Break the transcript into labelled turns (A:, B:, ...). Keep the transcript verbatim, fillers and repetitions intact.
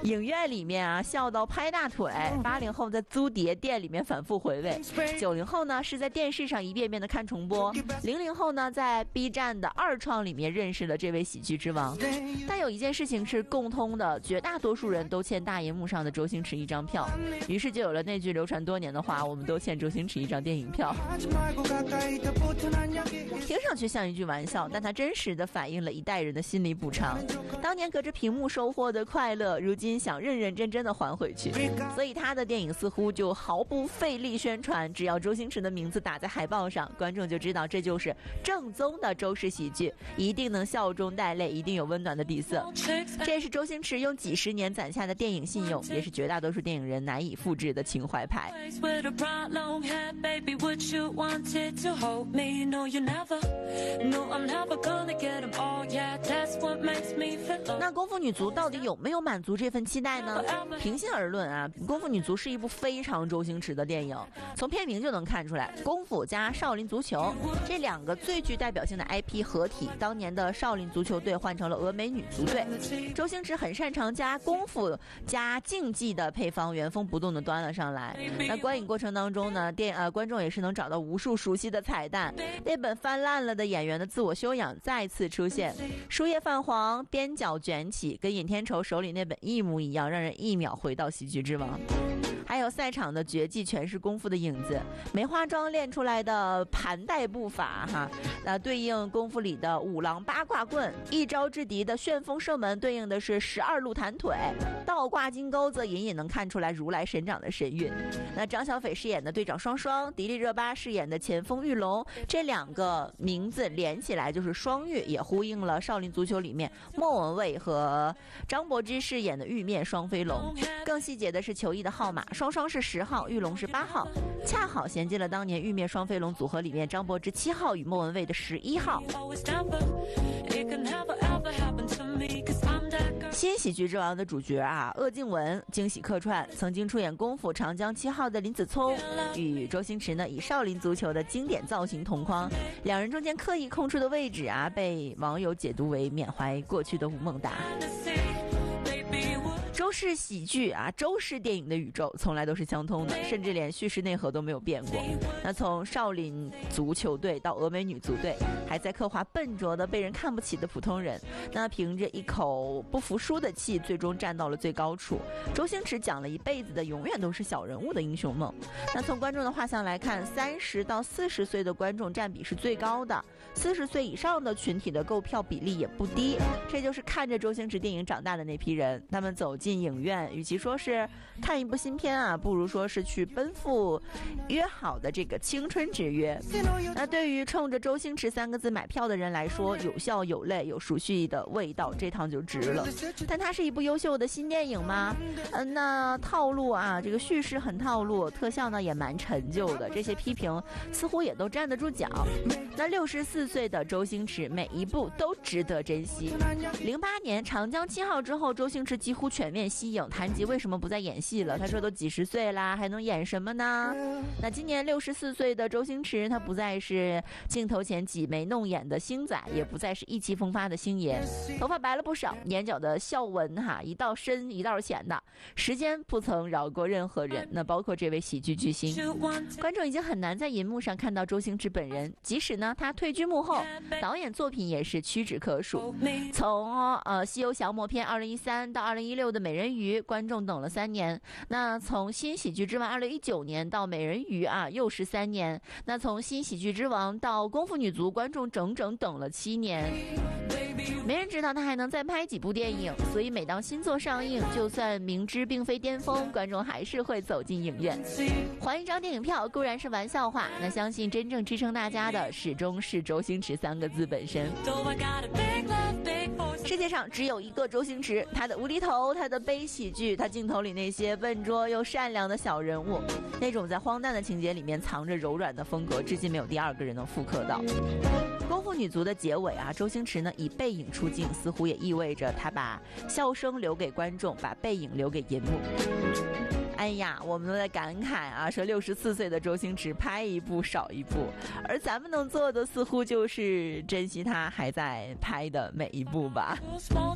A: 影院里面啊笑到拍大腿，八零后在租碟店里面反复回味，九零后呢是在电视上一遍遍的看重播，零零后呢在 B 站的二创里面认识了这位喜剧之王。但有一件事情是共通的，绝大多数人都欠大荧幕上的周星驰一张票，于是就有了那句流传多年的话，我们都欠周星驰一张电影票。听上去像一句玩笑，但它真实的反映了一代人的心理补偿。当年隔着屏幕收获的快乐，如今想认认真真的还回去，所以他的电影似乎就毫不费力宣传，只要周星驰的名字打在海报上，观众就知道这就是正宗的周氏喜剧，一定能笑中带泪，一定有温暖的底色。这也是周星驰用几十年攒下的电影信用，也是绝大多数电影人难以复制的情怀牌。那功夫女足到底有没有满足这份期待呢？平心而论啊，功夫女足是一部非常周星驰的电影，从片名就能看出来，功夫加少林足球这两个最具代表性的 I P 合体，当年的少林足球队换成了峨眉女足队。周星驰很擅长加功夫加竞技的配方，原封不动的端了上来。那观影过程当中呢，电呃观众也是能找到无数熟悉的彩蛋，那本翻烂了的演员的自我修养再次出现，书页泛黄，边角卷起，跟尹天仇手里那本一模一样，让人一秒回到喜剧之王。还有赛场的绝技全是功夫的影子，梅花桩练出来的盘带步法哈，那对应功夫里的五郎八卦棍，一招制敌的旋风射门对应的是十二路弹腿，倒挂金钩则隐隐能看出来如来神掌的神韵。那张小斐饰演的队长双双，迪丽热巴饰演的前锋玉龙，这两个名字连起来就是双玉，也呼应了少林足球里面莫文蔚和张柏芝饰演的玉面双飞龙。更细节的是球衣的号码，双双是十号，玉龙是八号，恰好衔接了当年玉面双飞龙组合里面张柏芝七号与莫文蔚的十一号。新喜剧之王的主角啊，鄂靖文惊喜客串，曾经出演功夫长江七号的林子聪，与周星驰呢以少林足球的经典造型同框，两人中间刻意空出的位置啊，被网友解读为缅怀过去的吴孟达。周氏喜剧啊，周氏电影的宇宙从来都是相通的，甚至连叙事内核都没有变过。那从少林足球队到峨眉女足队，还在刻画笨拙的被人看不起的普通人，那凭着一口不服输的气，最终站到了最高处。周星驰讲了一辈子的永远都是小人物的英雄梦。那从观众的画像来看，三十到四十岁的观众占比是最高的，四十岁以上的群体的购票比例也不低。这就是看着周星驰电影长大的那批人，他们走进影院，与其说是看一部新片啊，不如说是去奔赴约好的这个青春之约。那对于冲着周星驰三个字买票的人来说，有笑有泪有熟悉的味道，这趟就值了。但它是一部优秀的新电影吗？嗯，那套路啊，这个叙事很套路，特效呢也蛮陈旧的，这些批评似乎也都站得住脚。那六十四岁的周星驰，每一部都值得珍惜。零八年长江七号之后，周星驰几乎全面息影，谈及为什么不再演戏了，他说都几十岁啦，还能演什么呢？那今年六十四岁的周星驰，他不再是镜头前挤眉弄眼的星仔，也不再是意气风发的星爷，头发白了不少，眼角的笑纹哈一道深一道浅的，时间不曾饶过任何人，那包括这位喜剧巨星。观众已经很难在银幕上看到周星驰本人，即使呢他退居幕后，导演作品也是屈指可数。从呃《西游降魔篇》二零一三到二零一六的《美人鱼》，观众等了三年。那从新喜剧之王二零一九年到《美人鱼》啊，又是三年。那从新喜剧之王到功夫女足，观众整整等了七年。没人知道他还能再拍几部电影，所以每当新作上映，就算明知并非巅峰，观众还是会走进影院。还一张电影票固然是玩笑话，那相信真正支撑大家的始终是周星驰三个字本身。世界上只有一个周星驰，他的无厘头，他的悲喜剧，他镜头里那些笨拙又善良的小人物，那种在荒诞的情节里面藏着柔软的风格，至今没有第二个人能复刻到。功夫女足的结尾啊，周星驰呢以背影出镜，似乎也意味着他把笑声留给观众，把背影留给银幕。哎呀，我们都在感慨啊，说六十四岁的周星驰拍一部少一部，而咱们能做的似乎就是珍惜他还在拍的每一部吧。